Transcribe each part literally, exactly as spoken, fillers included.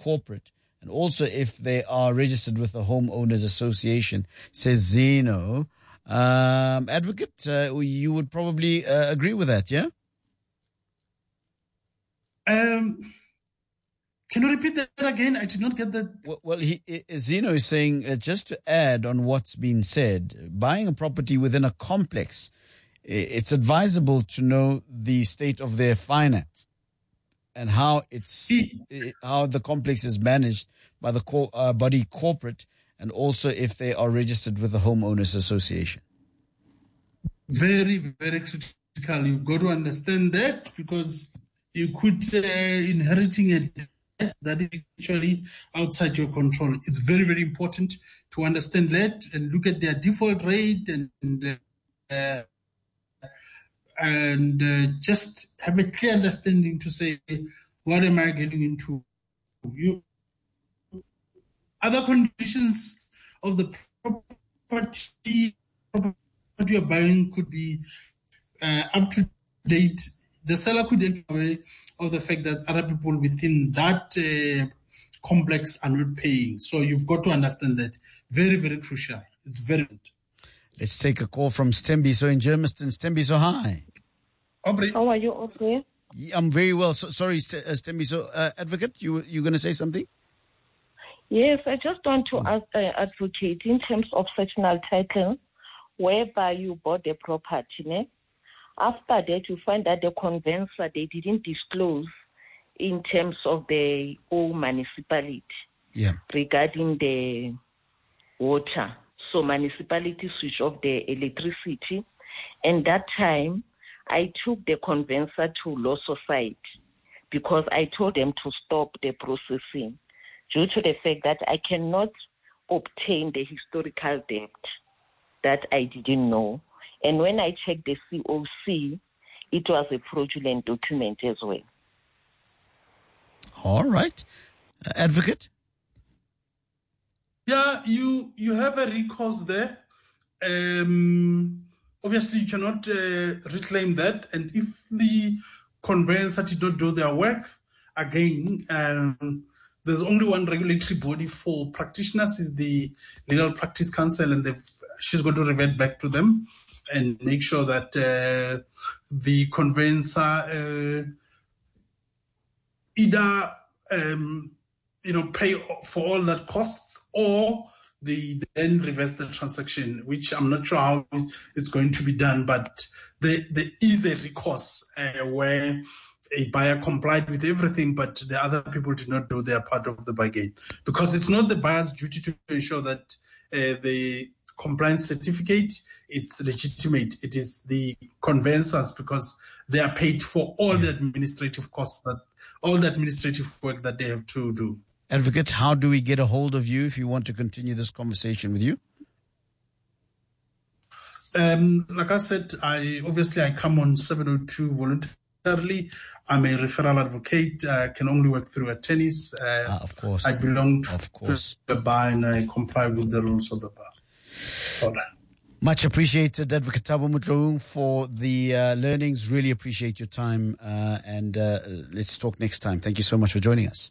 corporate, and also if they are registered with the Homeowners Association, says Zeno. Um, advocate, uh, you would probably uh, agree with that, yeah? Um, can you repeat that again? I did not get that. Well, well he, Zeno is saying, uh, just to add on what's been said, buying a property within a complex, it's advisable to know the state of their finance and how it's how the complex is managed by the co- uh, body corporate, and also if they are registered with the Homeowners Association. Very, very critical. You've got to understand that, because you could uh, inheriting a debt that is actually outside your control. It's very, very important to understand that and look at their default rate and uh, and uh, just have a clear understanding to say, what am I getting into? You other conditions of the property, property you're buying could be uh, up to date. The seller could be aware of the fact that other people within that uh, complex are not paying. So you've got to understand that. Very, very crucial. It's very important. Let's take a call from Stembiso in Germiston. Stembiso, hi. Aubrey. How are you, Aubrey? I'm very well. So, sorry, Stembiso. Uh, advocate, you you going to say something? Yes, I just want to ask, uh, advocate in terms of sectional title, whereby you bought the property. Ne? After that, you find that the conveyancer, they didn't disclose in terms of the whole municipality yeah. regarding the water. So municipality switch off the electricity. And that time, I took the conveyancer to Law Society because I told them to stop the processing due to the fact that I cannot obtain the historical debt that I didn't know. And when I checked the C O C, it was a fraudulent document as well. All right. Uh, advocate? Yeah, you you have a recourse there. Um, obviously, you cannot uh, reclaim that. And if the conveyancer did not do their work, again, um, there's only one regulatory body for practitioners, is the Legal Practice Council, and she's going to revert back to them and make sure that uh, the conveyancer uh, either um, you know pay for all that costs, or they then reverse the transaction, which I'm not sure how it's going to be done, but there, there is a recourse uh, where a buyer complied with everything, but the other people did not do their part of the bargain. Because it's not the buyer's duty to ensure that uh, the compliance certificate it's legitimate. It is the conveyancers, because they are paid for all the administrative costs, that all the administrative work that they have to do. Advocate, how do we get a hold of you if you want to continue this conversation with you? Um, like I said, I obviously I come on seven oh two voluntarily. I'm a referral advocate. I can only work through attorneys. Uh, ah, of course. I belong to of course. the bar and I comply with the rules of the bar. All right. Much appreciated, Advocate Thabo Motlou, for the uh, learnings. Really appreciate your time. Uh, and uh, let's talk next time. Thank you so much for joining us.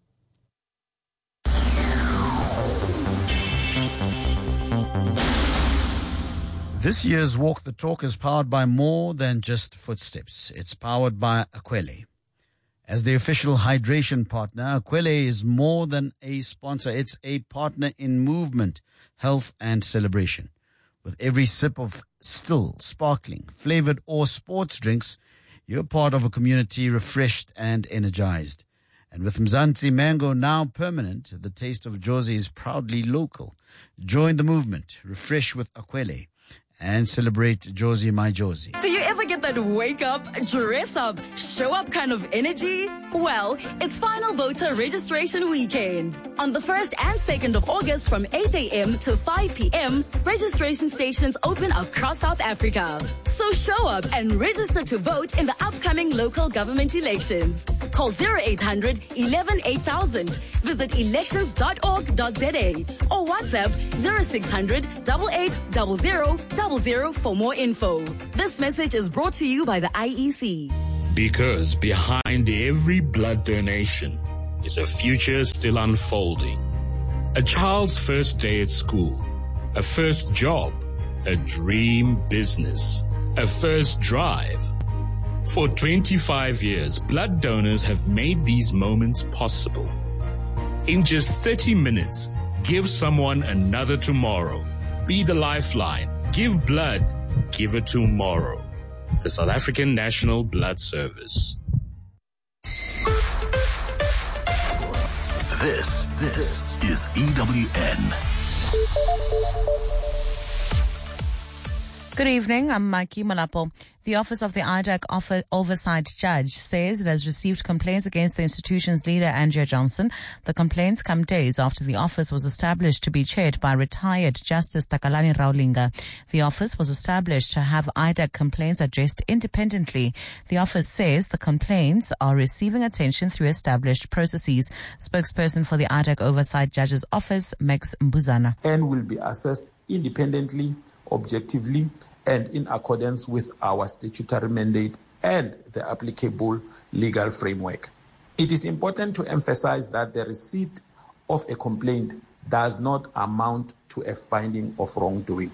This year's Walk the Talk is powered by more than just footsteps. It's powered by Aquele. As the official hydration partner, Aquele is more than a sponsor. It's a partner in movement, health, and celebration. With every sip of still, sparkling, flavored, or sports drinks, you're part of a community refreshed and energized. And with Mzansi Mango now permanent, the taste of Jozi is proudly local. Join the movement. Refresh with Aquele. And celebrate Jozi My Jozi. Do you ever get that wake up, dress up, show up kind of energy? Well, it's final voter registration weekend. On the first and second of August from eight a.m. to five p.m., registration stations open across South Africa. So show up and register to vote in the upcoming local government elections. Call zero eight hundred eleven eight thousand. Visit elections dot org dot za or WhatsApp zero six hundred eight eight zero zero zero zero for more info. This message is brought to you by the I E C. Because behind every blood donation is a future still unfolding. A child's first day at school, a first job, a dream business, a first drive. For twenty-five years, blood donors have made these moments possible. In just thirty minutes, give someone another tomorrow. Be the lifeline. Give blood. Give it tomorrow. The South African National Blood Service. This, this is E W N. Good evening, I'm Maki Malapo. The Office of the I D A C Oversight Judge says it has received complaints against the institution's leader, Andrea Johnson. The complaints come days after the office was established to be chaired by retired Justice Takalani Raulinga. The office was established to have I D A C complaints addressed independently. The office says the complaints are receiving attention through established processes. Spokesperson for the I D A C Oversight Judge's Office, Max Mbuzana. And will be assessed independently, objectively, and in accordance with our statutory mandate and the applicable legal framework. It is important to emphasize that the receipt of a complaint does not amount to a finding of wrongdoing.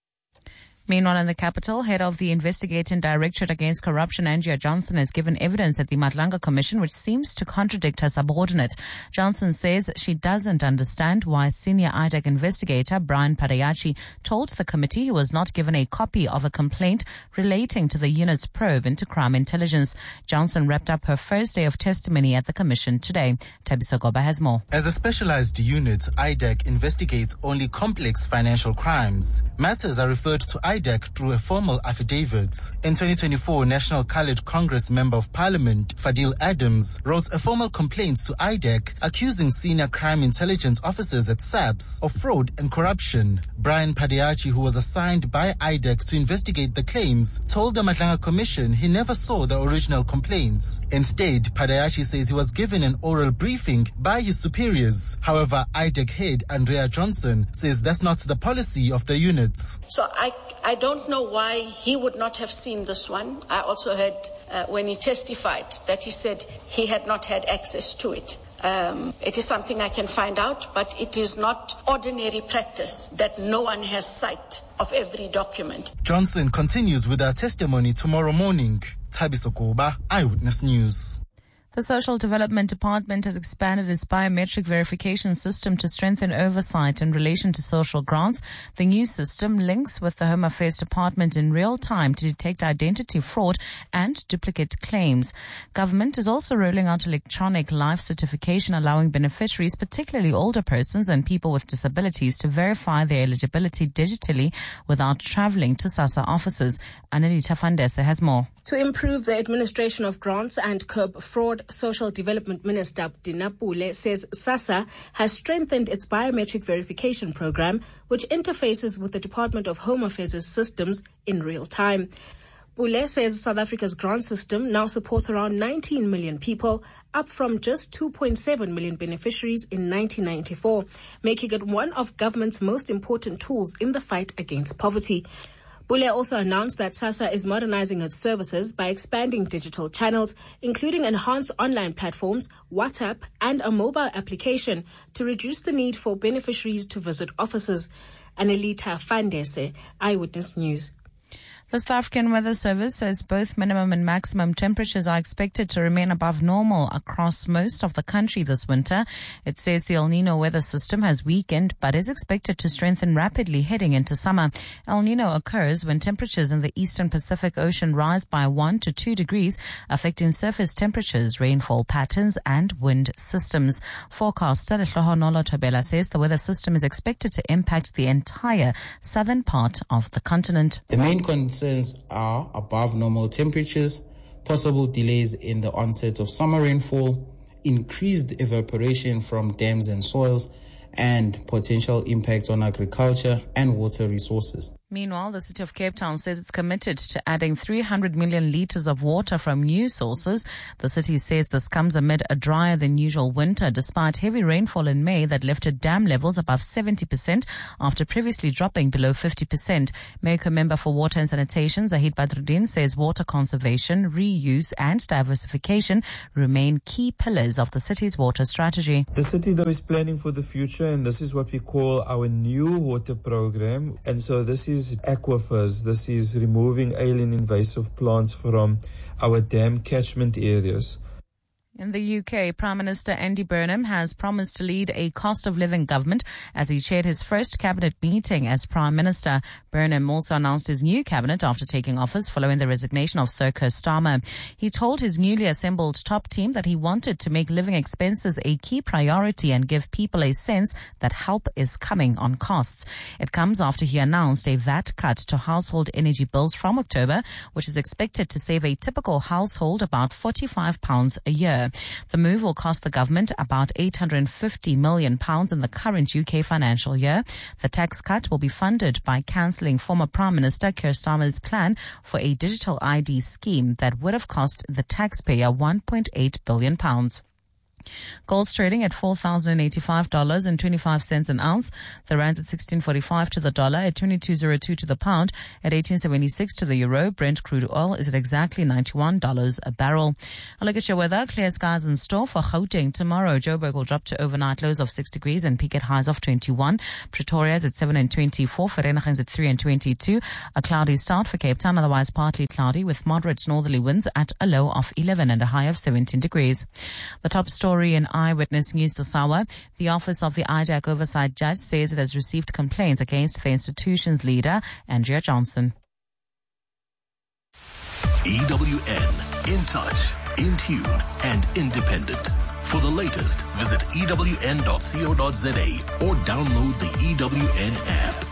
Meanwhile, in the capital, head of the Investigating Directorate Against Corruption, Andrea Johnson, has given evidence at the Matlanga Commission which seems to contradict her subordinate. Johnson says she doesn't understand why senior I D A C investigator Brian Padayachi told the committee he was not given a copy of a complaint relating to the unit's probe into crime intelligence. Johnson wrapped up her first day of testimony at the commission today. Tabiso Goba has more. As a specialized unit, I D A C investigates only complex financial crimes. Matters are referred to I D A C through a formal affidavit. In twenty twenty-four, National Coloured Congress Member of Parliament Fadil Adams wrote a formal complaint to I D A C accusing senior crime intelligence officers at SAPS of fraud and corruption. Brian Padayachi, who was assigned by I D A C to investigate the claims, told the Matlanga Commission he never saw the original complaints. Instead, Padayachi says he was given an oral briefing by his superiors. However, I D A C head Andrea Johnson says that's not the policy of the unit. So I I don't know why he would not have seen this one. I also heard uh, when he testified that he said he had not had access to it. Um, it is something I can find out, but it is not ordinary practice that no one has sight of every document. Johnson continues with her testimony tomorrow morning. Tabiso Koba, Eyewitness News. The Social Development Department has expanded its biometric verification system to strengthen oversight in relation to social grants. The new system links with the Home Affairs Department in real time to detect identity fraud and duplicate claims. Government is also rolling out electronic life certification, allowing beneficiaries, particularly older persons and people with disabilities, to verify their eligibility digitally without traveling to SASSA offices. Annalita Fandese has more. To improve the administration of grants and curb fraud, Social Development Minister Dinapule says SASSA has strengthened its biometric verification program, which interfaces with the Department of Home Affairs systems in real time. Pule says South Africa's grant system now supports around nineteen million people, up from just two point seven million beneficiaries in nineteen ninety-four, making it one of government's most important tools in the fight against poverty. Pule also announced that SASSA is modernizing its services by expanding digital channels, including enhanced online platforms, WhatsApp, and a mobile application to reduce the need for beneficiaries to visit offices. Annalita Fandese, Eyewitness News. The South African Weather Service says both minimum and maximum temperatures are expected to remain above normal across most of the country this winter. It says the El Nino weather system has weakened but is expected to strengthen rapidly heading into summer. El Nino occurs when temperatures in the eastern Pacific Ocean rise by one to two degrees, affecting surface temperatures, rainfall patterns, and wind systems. Forecaster Lehlohonolo Tobela says the weather system is expected to impact the entire southern part of the continent. The main concerns are above normal temperatures, possible delays in the onset of summer rainfall, increased evaporation from dams and soils, and potential impacts on agriculture and water resources. Meanwhile, the city of Cape Town says it's committed to adding three hundred million litres of water from new sources. The city says this comes amid a drier than usual winter, despite heavy rainfall in May that lifted dam levels above seventy percent after previously dropping below fifty percent. Mayor member for Water and Sanitation, Zahid Badruddin, says water conservation, reuse and diversification remain key pillars of the city's water strategy. The city, though, is planning for the future, and this is what we call our new water program. And so this is aquifers. This is removing alien invasive plants from our dam catchment areas. In the U K, Prime Minister Andy Burnham has promised to lead a cost of living government as he chaired his first cabinet meeting as Prime Minister. Burnham also announced his new cabinet after taking office following the resignation of Sir Keir Starmer. He told his newly assembled top team that he wanted to make living expenses a key priority and give people a sense that help is coming on costs. It comes after he announced a V A T cut to household energy bills from October, which is expected to save a typical household about forty-five pounds a year. The move will cost the government about eight hundred fifty million pounds in the current U K financial year. The tax cut will be funded by cancelling former Prime Minister Keir Starmer's plan for a digital I D scheme that would have cost the taxpayer one point eight billion pounds. Gold's trading at four thousand eighty-five dollars and twenty-five cents an ounce. The rand's at sixteen forty-five to the dollar, at twenty-two oh two to the pound, at eighteen seventy-six to the euro. Brent crude oil is at exactly ninety-one dollars a barrel. A look at your weather. Clear skies in store for Gauteng tomorrow. Joburg will drop to overnight lows of six degrees and peak at highs of twenty-one. Pretoria is at seven and twenty-four. Vereeniging is at three and twenty-two. A cloudy start for Cape Town, otherwise partly cloudy with moderate northerly winds at a low of eleven and a high of seventeen degrees. The top story in Eyewitness News this hour. The Office of the I D A C Oversight Judge says it has received complaints against the institution's leader, Andrea Johnson. E W N, in touch, in tune, and independent. For the latest, visit E W N dot co dot za or download the E W N app.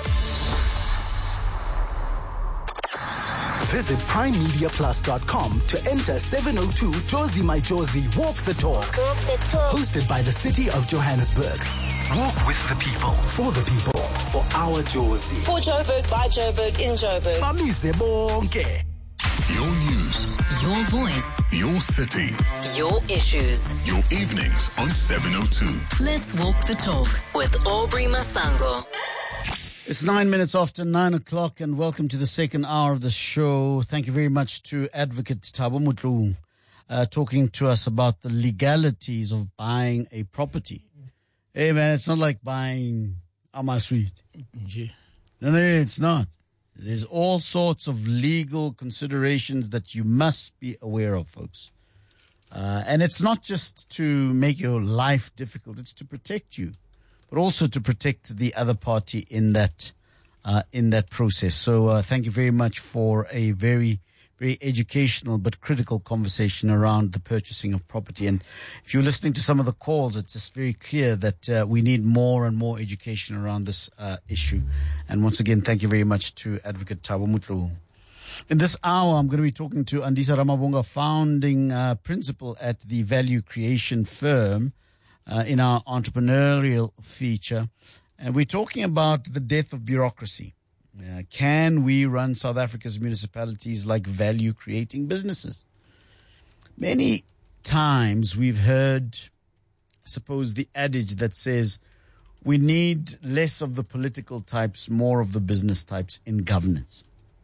Visit prime media plus dot com to enter seven oh two Jozi My Jozi Walk the Talk. Walk the Talk. Hosted by the City of Johannesburg. Walk with the people, for the people, for our Jozi. For Joburg, by Joburg, in Joburg. Bamize bonke. Your news. Your voice. Your city. Your issues. Your evenings on seven oh two. Let's walk the talk with Aubrey Masango. It's nine minutes after nine o'clock, and welcome to the second hour of the show. Thank you very much to Advocate Thabo Motloang, uh, talking to us about the legalities of buying a property. Hey, man, it's not like buying Amasweet. No, no, it's not. There's all sorts of legal considerations that you must be aware of, folks. Uh, and it's not just to make your life difficult. It's to protect you, but also to protect the other party in that uh, in that process. So uh, thank you very much for a very, very educational but critical conversation around the purchasing of property. And if you're listening to some of the calls, it's just very clear that uh, we need more and more education around this uh, issue. And once again, thank you very much to Advocate Thabo Motloang. In this hour, I'm going to be talking to Andisa Ramabonga, founding uh, principal at the Value Creation Firm, Uh, in our entrepreneurial feature. And we're talking about the death of bureaucracy. Uh, can we run South Africa's municipalities like value-creating businesses? Many times we've heard, I suppose, the adage that says we need less of the political types, more of the business types in governance.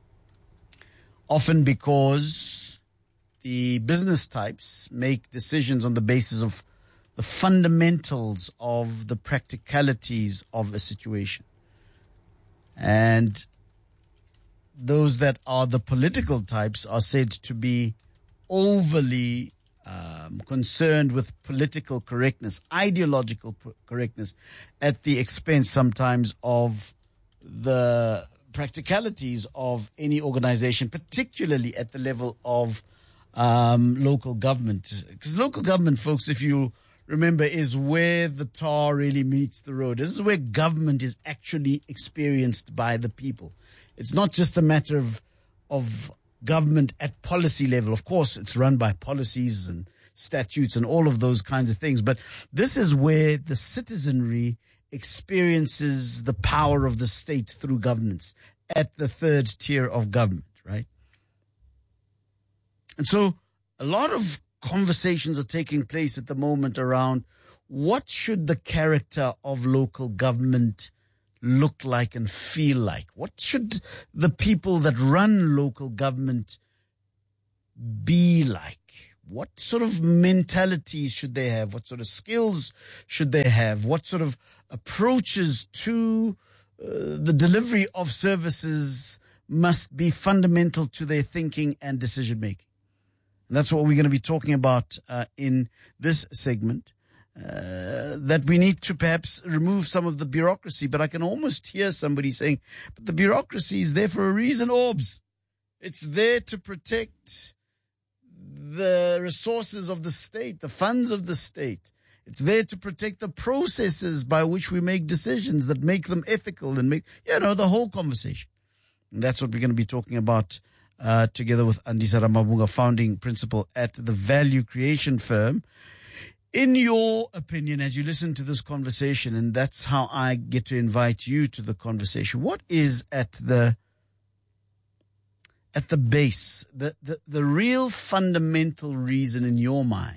Often because the business types make decisions on the basis of the fundamentals of the practicalities of a situation. And those that are the political types are said to be overly um, concerned with political correctness, ideological p- correctness, at the expense sometimes of the practicalities of any organization, particularly at the level of um, local government. Because local government, folks, if you remember, is where the tar really meets the road. This is where government is actually experienced by the people. It's not just a matter of of government at policy level. Of course, it's run by policies and statutes and all of those kinds of things. But this is where the citizenry experiences the power of the state through governance. at the third tier of government, right? And so a lot of conversations are taking place at the moment around what should the character of local government look like and feel like? What should the people that run local government be like? What sort of mentalities should they have? What sort of skills should they have? What sort of approaches to uh, the delivery of services must be fundamental to their thinking and decision making? And that's what we're going to be talking about uh, in this segment. Uh, that we need to perhaps remove some of the bureaucracy, but I can almost hear somebody saying, but the bureaucracy is there for a reason, Orbs. It's there to protect the resources of the state, the funds of the state. It's there to protect the processes by which we make decisions that make them ethical and make, you know, the whole conversation. And that's what we're going to be talking about uh, together with Andisa Ramabunga, founding principal at the Value Creation Firm. In your opinion, as you listen to this conversation, and that's how I get to invite you to the conversation, what is at the at the base, the, the, the real fundamental reason in your mind,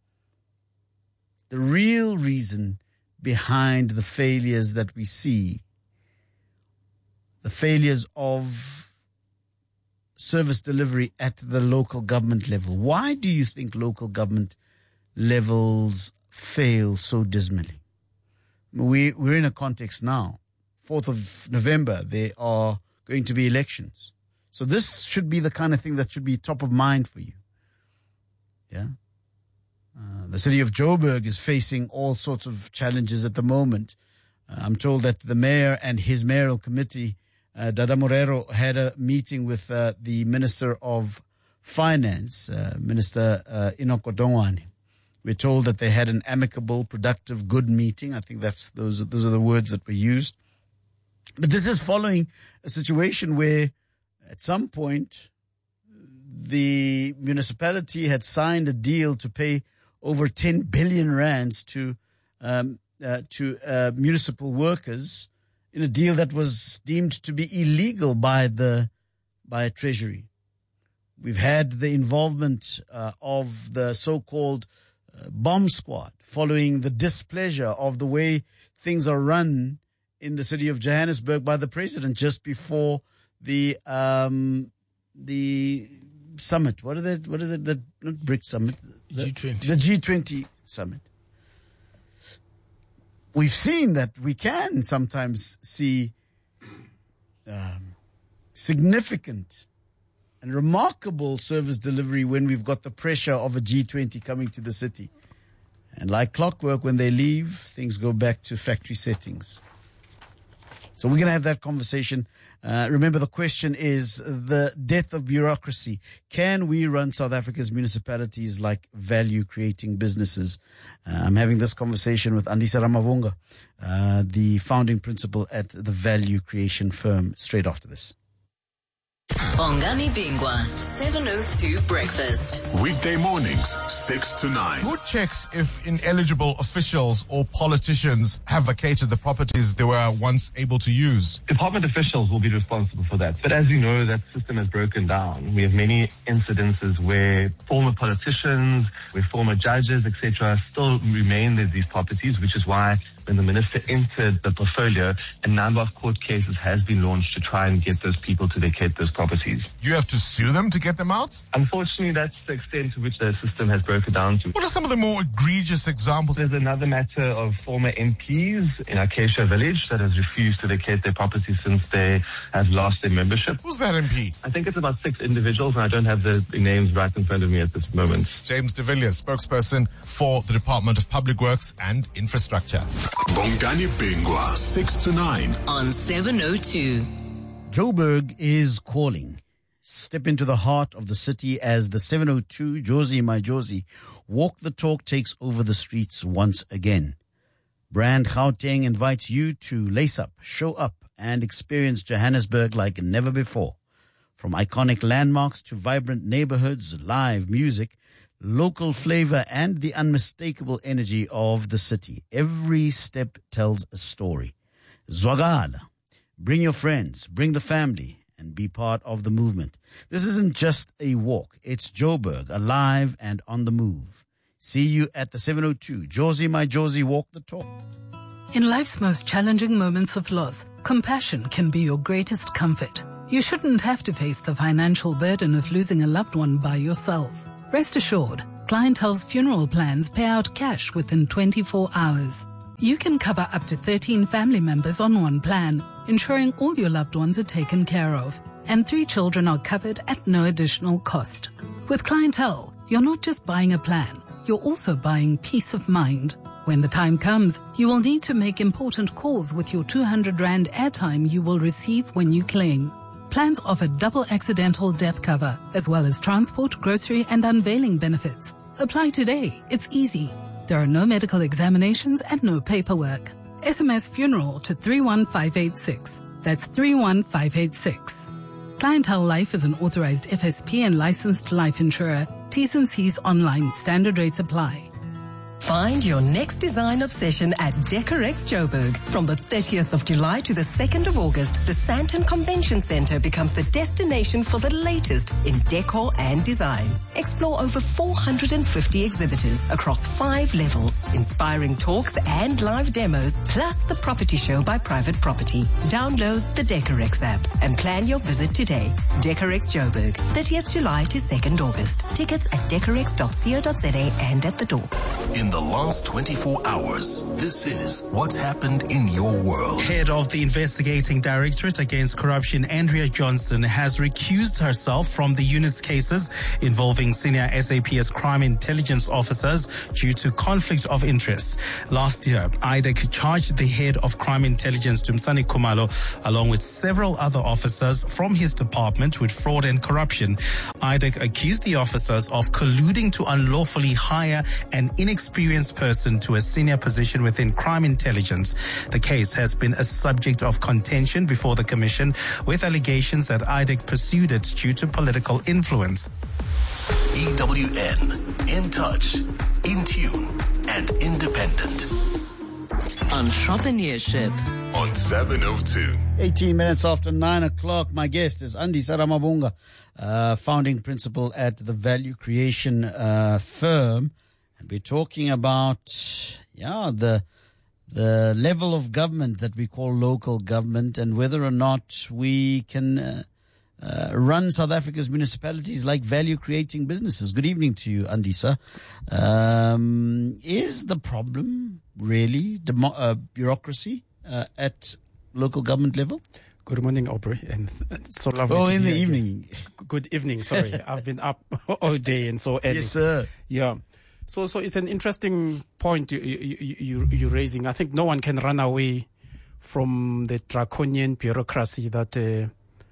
the real reason behind the failures that we see, the failures of service delivery at the local government level? Why do you think local government levels fail so dismally? We, we're in a context now. fourth of November, there are going to be elections. So this should be the kind of thing that should be top of mind for you. Yeah. Uh, the city of Joburg is facing all sorts of challenges at the moment. Uh, I'm told that the mayor and his mayoral committee, uh, Dada Morero, had a meeting with uh, the Minister of Finance, uh, Minister uh, Enoch Godongwana. We're told that they had an amicable, productive, good meeting. I think that's those, those are the words that were used. But this is following a situation where at some point the municipality had signed a deal to pay over ten billion rands to um, uh, to uh, municipal workers in a deal that was deemed to be illegal by the by Treasury. We've had the involvement uh, of the so-called uh, bomb squad following the displeasure of the way things are run in the city of Johannesburg by the president just before the um, the summit. What are they? What is it? The not BRICS summit. The G twenty. The G twenty summit. We've seen that we can sometimes see um, significant and remarkable service delivery when we've got the pressure of a G twenty coming to the city. And like clockwork, when they leave, things go back to factory settings. So we're going to have that conversation. Uh, remember, the question is the death of bureaucracy. Can we run South Africa's municipalities like value-creating businesses? Uh, I'm having this conversation with Andisa Ramabunga, uh, the founding principal at the Value Creation Firm, straight after this. Bongani Bingwa, seven oh two Breakfast. Weekday mornings, six to nine. Who checks if ineligible officials or politicians have vacated the properties they were once able to use? Department officials will be responsible for that. But as you know, that system has broken down. We have many incidences where former politicians, where former judges, et cetera, still remain in these properties, which is why when the minister entered the portfolio, a number of court cases has been launched to try and get those people to vacate those properties. You have to sue them to get them out? Unfortunately, that's the extent to which the system has broken down to. What are some of the more egregious examples? There's another matter of former M Ps in Acacia Village that has refused to vacate their property since they have lost their membership. Who's that M P? I think it's about six individuals, and I don't have the names right in front of me at this moment. James de Villiers, spokesperson for the Department of Public Works and Infrastructure. Bongani Bingwa, six to nine. On seven oh two. Joburg is calling. Step into the heart of the city as the seven oh two Jozi My Jozi Walk the Talk takes over the streets once again. Brand Gauteng invites you to lace up, show up, and experience Johannesburg like never before. From iconic landmarks to vibrant neighborhoods, live music, local flavor, and the unmistakable energy of the city. Every step tells a story. Zwagala. Bring your friends, bring the family, and be part of the movement. This isn't just a walk. It's Joburg, alive and on the move. See you at the seven oh two Josie My Josie Walk the Talk. In life's most challenging moments of loss, compassion can be your greatest comfort. You shouldn't have to face the financial burden of losing a loved one by yourself. Rest assured, Clientele's funeral plans pay out cash within twenty-four hours. You can cover up to thirteen family members on one plan, ensuring all your loved ones are taken care of, and three children are covered at no additional cost. With Clientele, you're not just buying a plan, you're also buying peace of mind. When the time comes, you will need to make important calls with your two hundred rand airtime you will receive when you claim. Plans offer double accidental death cover, as well as transport, grocery, and unveiling benefits. Apply today. It's easy. There are no medical examinations and no paperwork. S M S funeral to three one five eight six. That's three one five eight six. Clientele Life is an authorized F S P and licensed life insurer. T's and C's online. Standard rates apply. Find your next design obsession at Decorex Joburg. From the thirtieth of July to the second of August, the Sandton Convention Centre becomes the destination for the latest in decor and design. Explore over four hundred fifty exhibitors across five levels, inspiring talks and live demos, plus the property show by Private Property. Download the Decorex app and plan your visit today. Decorex Joburg, thirtieth of July to second of August. Tickets at decorex dot co dot za and at the door. In the last twenty-four hours, this is what's happened in your world. Head of the Investigating Directorate Against Corruption, Andrea Johnson, has recused herself from the unit's cases involving senior S A P S crime intelligence officers due to conflict of interest. Last year, I D E C charged the head of crime intelligence, Dumisani Khumalo, along with several other officers from his department with fraud and corruption. I D E C accused the officers of colluding to unlawfully hire an inexperienced person to a senior position within crime intelligence. The case has been a subject of contention before the commission, with allegations that I D E C pursued it due to political influence. E W N, in touch, in tune, and independent. Entrepreneurship on seven oh two. eighteen minutes after nine o'clock. My guest is Andisa Ramabunga, uh, founding principal at the Value Creation uh, firm. And we're talking about, yeah, the the level of government that we call local government, and whether or not we can uh, uh, run South Africa's municipalities like value-creating businesses. Good evening to you, Andisa. Um, is the problem really demo- uh, bureaucracy uh, at local government level? Good morning, Aubrey, and it's so lovely. Oh, to in the hear evening. you. Good evening. Sorry, I've been up all day and so early. Yes, sir. Yeah. So, so it's an interesting point you, you, you, you're raising. I think no one can run away from the draconian bureaucracy that uh,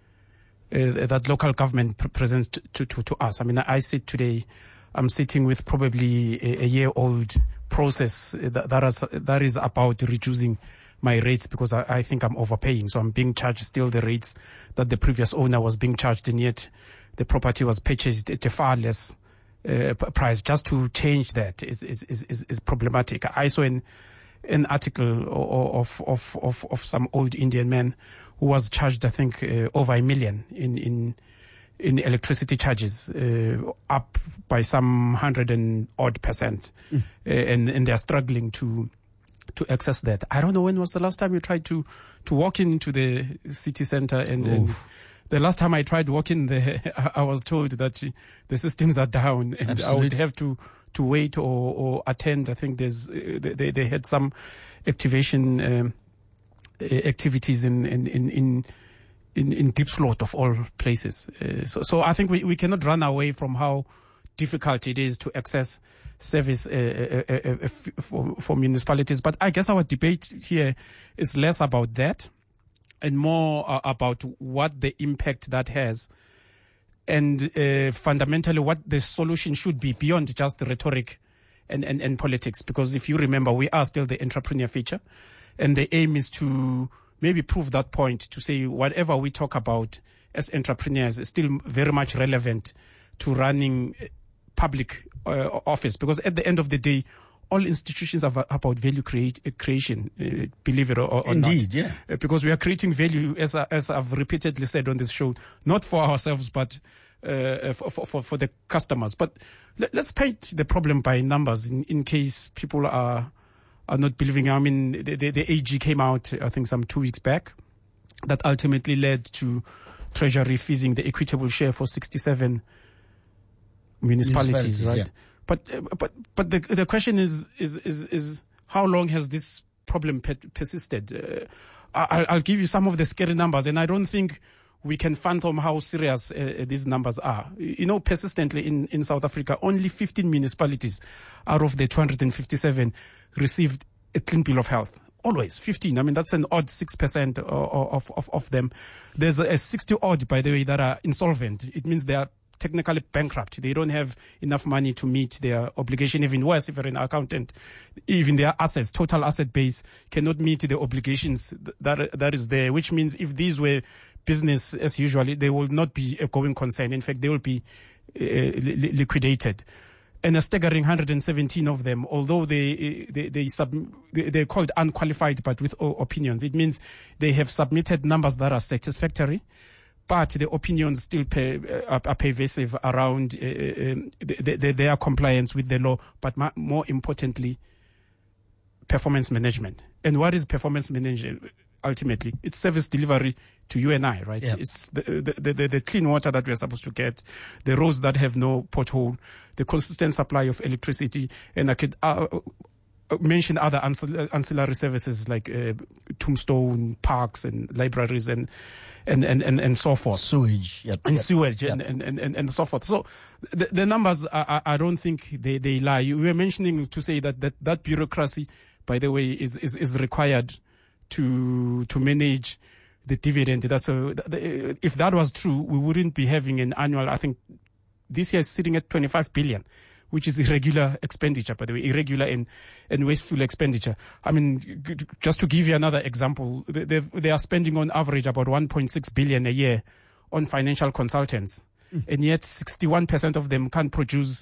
uh, that local government pre- presents to, to, to us. I mean, I sit today, I'm sitting with probably a, a year-old process that, that, is, that is about reducing my rates because I, I think I'm overpaying. So I'm being charged still the rates that the previous owner was being charged, and yet the property was purchased at a far less Uh, price. Just to change that is is is is problematic. I saw an an article of of of of some old Indian man who was charged, I think, uh, over a million in in in electricity charges, uh, up by some hundred and odd percent, mm. uh, and and they are struggling to to access that. I don't know when was the last time you tried to to walk into the city center and. and The last time I tried walking there, I was told that the systems are down and Absolutely. I would have to, to wait or, or attend. I think there's they, they had some activation um, activities in in in in, in Diepsloot of all places. Uh, so so I think we, we cannot run away from how difficult it is to access service uh, uh, uh, uh, for, for municipalities. But I guess our debate here is less about that and more uh, about what the impact that has and uh, fundamentally what the solution should be beyond just rhetoric and, and, and politics. Because if you remember, we are still the entrepreneur feature, and the aim is to maybe prove that point, to say whatever we talk about as entrepreneurs is still very much relevant to running public uh, office. Because at the end of the day, all institutions are about value create, uh, creation, uh, believe it or, or Indeed, not. yeah. Uh, because we are creating value, as, I, as I've repeatedly said on this show, not for ourselves, but uh, for, for, for the customers. But let, let's paint the problem by numbers in, in case people are are not believing. I mean, the, the, the A G came out, I think, some two weeks back, that ultimately led to Treasury freezing the equitable share for sixty-seven municipalities, Municipalities, right? yeah. But uh, but but the the question is is is is how long has this problem pe- persisted? Uh, I'll, I'll give you some of the scary numbers, and I don't think we can fathom how serious uh, these numbers are. You know, persistently in, in South Africa, only fifteen municipalities out of the two hundred fifty-seven received a clean bill of health. Always fifteen. I mean, that's an odd six percent of, of, of them. There's a sixty odd, by the way, that are insolvent. It means they are technically bankrupt. They don't have enough money to meet their obligation. Even worse, if you're an accountant, even their assets, total asset base, cannot meet the obligations that that is there, which means if these were business as usual, they will not be a going concern. In fact, they will be uh, li- liquidated. And a staggering one hundred seventeen of them, although they they they sub, they're called unqualified but with opinions, it means they have submitted numbers that are satisfactory, but the opinions still pay, uh, are pervasive around uh, um, the, the, their compliance with the law, but ma- more importantly, performance management. And what is performance management? Ultimately, it's service delivery to you and I, right? Yeah. It's the the, the the clean water that we're supposed to get, the roads that have no pothole, the consistent supply of electricity, and I could uh, mention other ancil- ancillary services like uh, tombstone parks and libraries and and, and, and, and so forth. Sewage, yep, and yep, sewage, yep. And, and, and, and, and so forth. So the, the numbers, I, I don't think they, they lie. We were mentioning to say that, that that bureaucracy, by the way, is is, is required to to manage the dividend. That's a, if that was true, we wouldn't be having an annual, I think this year is sitting at twenty-five billion, which is irregular expenditure, by the way, irregular and, and wasteful expenditure. I mean, just to give you another example, they they are spending on average about one point six billion a year on financial consultants, mm. and yet sixty-one percent of them can't produce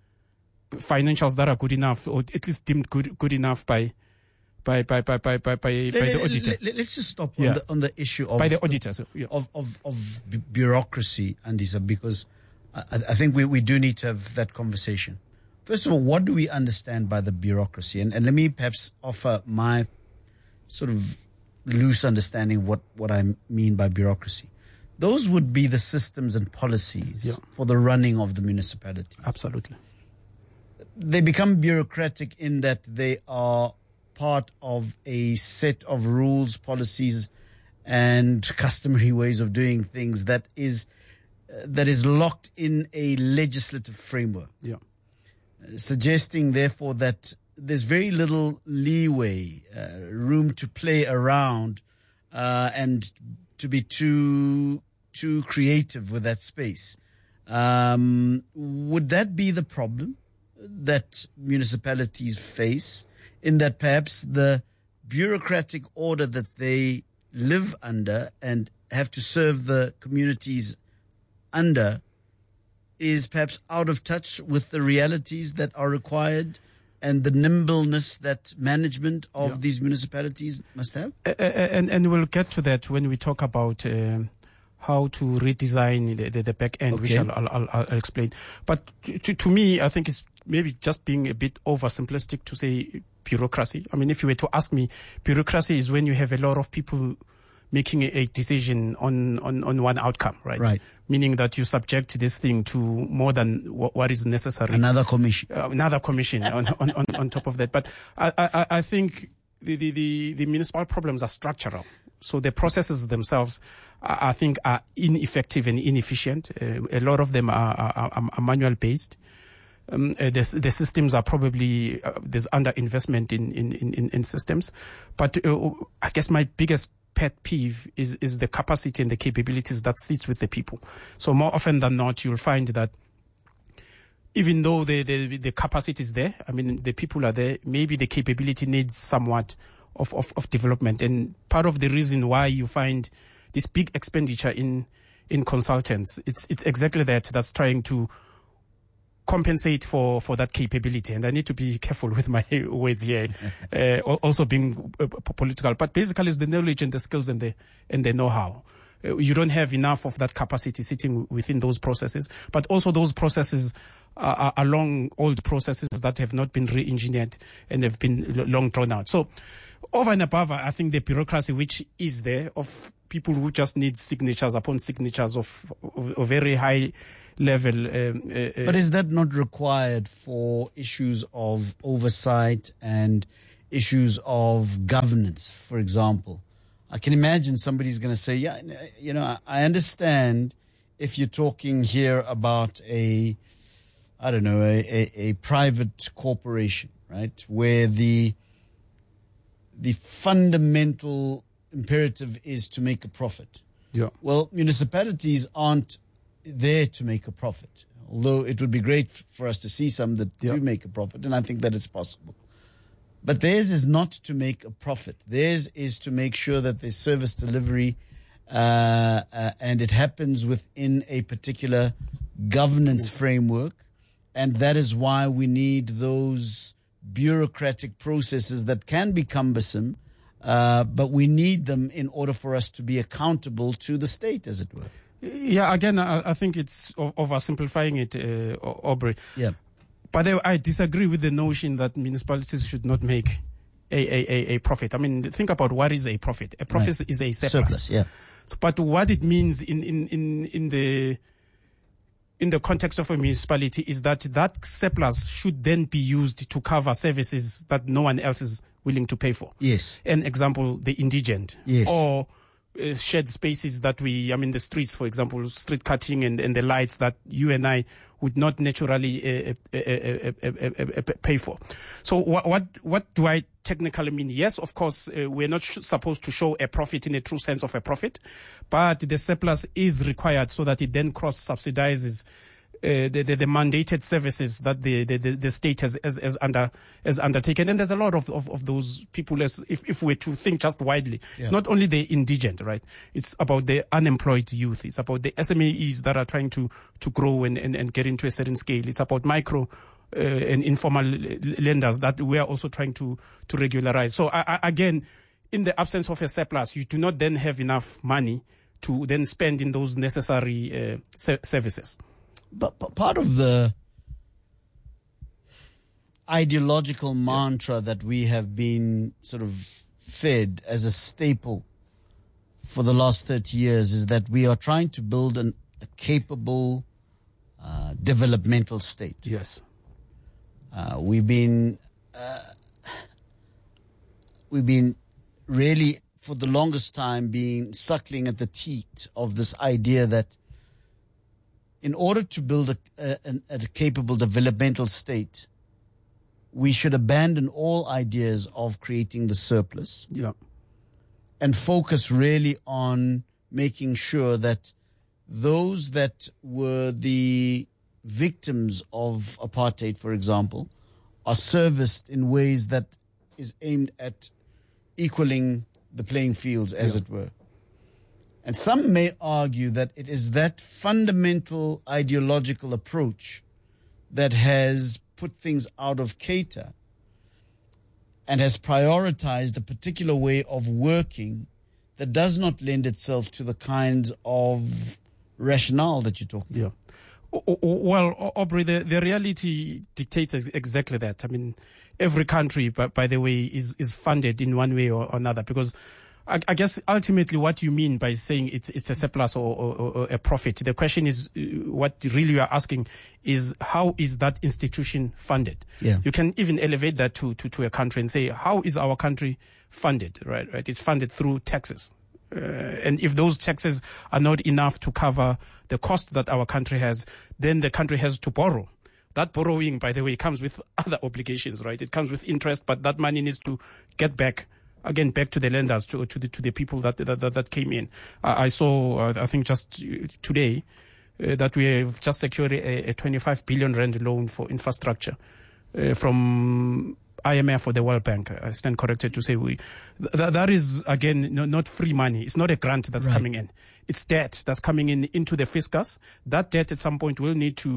financials that are good enough, or at least deemed good good enough by By by by by by by, let, by the auditor. Let, let's just stop on, yeah. the, on the issue of by the auditors yeah. of of of bureaucracy, Andisa, because I, I think we, we do need to have that conversation. First of all, what do we understand by the bureaucracy? And and let me perhaps offer my sort of loose understanding of what, what I mean by bureaucracy. Those would be the systems and policies yeah. for the running of the municipality. Absolutely. They become bureaucratic in that they are part of a set of rules, policies, and customary ways of doing things that is uh, that is locked in a legislative framework. Yeah. Uh, suggesting, therefore, that there's very little leeway, uh, room to play around, uh, and to be too too creative with that space. Um, would that be the problem that municipalities face? In that perhaps the bureaucratic order that they live under and have to serve the communities under is perhaps out of touch with the realities that are required and the nimbleness that management of yeah. these municipalities must have? Uh, and, and we'll get to that when we talk about uh, how to redesign the, the, the back end, okay. which I'll, I'll, I'll explain. But to, to me, I think it's maybe just being a bit oversimplistic to say bureaucracy. I mean, if you were to ask me, bureaucracy is when you have a lot of people making a, a decision on, on, on one outcome, right? Right. Meaning that you subject this thing to more than what, what is necessary. Another commission. Uh, another commission on, on, on, on top of that. But I, I, I think the, the, the, the municipal problems are structural. So the processes themselves, I, I think, are ineffective and inefficient. Uh, a lot of them are, are, are manual based. Um, uh, the, the systems are probably, uh, there's underinvestment in, in, in, in systems. But uh, I guess my biggest pet peeve is, is the capacity and the capabilities that sits with the people. So more often than not, you'll find that even though the, the, the capacity is there, I mean, the people are there, maybe the capability needs somewhat of, of, of development. And part of the reason why you find this big expenditure in, in consultants, it's, it's exactly that, that's trying to compensate for, for that capability. And I need to be careful with my words here, uh, also being uh, political. But basically, it's the knowledge and the skills and the and the know-how. Uh, you don't have enough of that capacity sitting within those processes. But also those processes are, are long old processes that have not been re-engineered and have been long drawn out. So over and above, I think the bureaucracy which is there of people who just need signatures upon signatures of, of, of very high level. Um, uh, but is that not required for issues of oversight and issues of governance, for example? I can imagine somebody's going to say, yeah, you know, I understand if you're talking here about a, I don't know, a, a, a private corporation, right, where the the fundamental imperative is to make a profit. Yeah. Well, municipalities aren't there to make a profit, although it would be great for us to see some that yeah. do make a profit, and I think that it's possible. But theirs is not to make a profit. Theirs is to make sure that there's service delivery uh, uh, and it happens within a particular governance yes. framework. And that is why we need those bureaucratic processes that can be cumbersome, uh, but we need them in order for us to be accountable to the state, as it were. Yeah, again, I, I think it's oversimplifying it, uh, Aubrey. Yeah. But I, I disagree with the notion that municipalities should not make a, a, a, a profit. I mean, think about what is a profit. A profit right. is a surplus. Surplus, yeah. So, but what it means in, in, in, in the in the context of a municipality is that that surplus should then be used to cover services that no one else is willing to pay for. Yes. An example, the indigent. Yes. Or Uh, shared spaces that we, I mean, the streets, for example, street cutting and, and the lights that you and I would not naturally uh, uh, uh, uh, uh, uh, pay for. So what, what, what do I technically mean? Yes, of course, uh, we're not sh- supposed to show a profit in a true sense of a profit, but the surplus is required so that it then cross-subsidizes Uh, the, the, the mandated services that the, the, the state has, has, has, under, has undertaken. And there's a lot of, of, of those people, as if, if we're to think just widely. Yeah. It's not only the indigent, right? It's about the unemployed youth. It's about the S M E Es that are trying to, to grow and, and, and get into a certain scale. It's about micro uh, and informal lenders that we are also trying to, to regularize. So I, I, again, in the absence of a surplus, you do not then have enough money to then spend in those necessary uh, ser- services. But, but part of the ideological mantra that we have been sort of fed as a staple for the last thirty years is that we are trying to build an, a capable uh, developmental state. Yes. Uh, we've been uh, we've been really for the longest time being suckling at the teat of this idea that in order to build a, a, a capable developmental state, we should abandon all ideas of creating the surplus yeah. and focus really on making sure that those that were the victims of apartheid, for example, are serviced in ways that is aimed at equaling the playing fields, as yeah. it were. And some may argue that it is that fundamental ideological approach that has put things out of cater and has prioritized a particular way of working that does not lend itself to the kinds of rationale that you're talking yeah. about. Well, Aubrey, the, the reality dictates exactly that. I mean, every country, by, by the way, is, is funded in one way or another because I, I guess ultimately what you mean by saying it's, it's a surplus or, or, or a profit, the question is uh, what really you are asking is how is that institution funded? Yeah. You can even elevate that to, to, to a country and say, how is our country funded? Right, right. It's funded through taxes. Uh, and if those taxes are not enough to cover the cost that our country has, then the country has to borrow. That borrowing, by the way, comes with other obligations, right? It comes with interest, but that money needs to get back again, back to the lenders, to, to the to the people that that, that came in. I, I saw, uh, I think just today, uh, that we have just secured a, a twenty-five billion rand loan for infrastructure uh, from I M F or the World Bank. I stand corrected to say we. Th- that is again no, not free money. It's not a grant that's right. coming in. It's debt that's coming in into the fiscus. That debt at some point will need to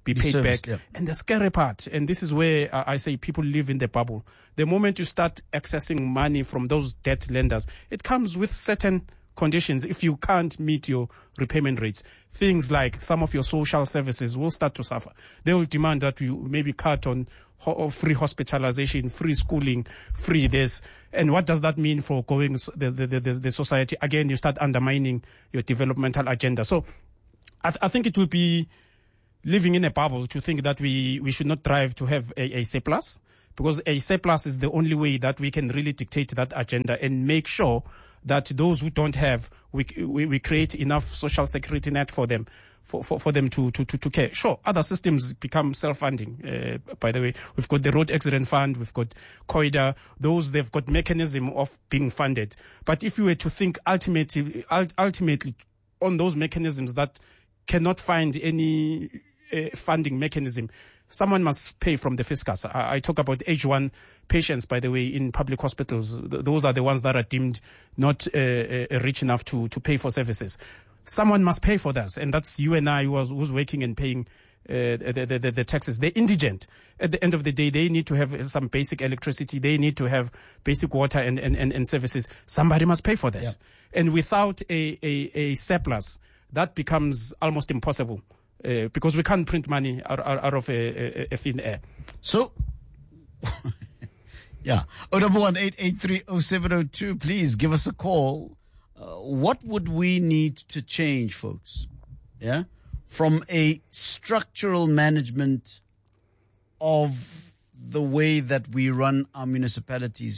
be paid serviced, back. yeah. And the scary part, and this is where uh, I say people live in the bubble. The moment you start accessing money from those debt lenders, it comes with certain conditions. If you can't meet your repayment rates, things like some of your social services will start to suffer. They will demand that you maybe cut on ho- free hospitalization, free schooling, free this. And what does that mean for going the, the, the, the society? Again, you start undermining your developmental agenda. So I, th- I think it will be living in a bubble to think that we, we should not strive to have a, a surplus, because a surplus is the only way that we can really dictate that agenda and make sure that those who don't have, we we, we create enough social security net for them, for, for, for them to, to, to, to care. Sure, other systems become self-funding. Uh, by the way, we've got the Road Accident Fund, we've got COIDA. Those, they've got mechanism of being funded. But if you were to think ultimately, ultimately on those mechanisms that cannot find any uh, funding mechanism, someone must pay from the fiscus. I, I talk about H one patients, by the way, in public hospitals. Th- those are the ones that are deemed not uh, uh, rich enough to, to pay for services. Someone must pay for that, and that's you and I who was, who's working and paying uh, the, the, the, the taxes. They're indigent. At the end of the day, they need to have some basic electricity. They need to have basic water and, and, and, and services. Somebody must pay for that. Yeah. And without a, a, a surplus, that becomes almost impossible. Uh, because we can't print money out, out, out of a, a, a thin air. So, yeah. oh double one eight eight three oh seven oh two, please give us a call. Uh, what would we need to change, folks? Yeah? From a structural management of the way that we run our municipalities,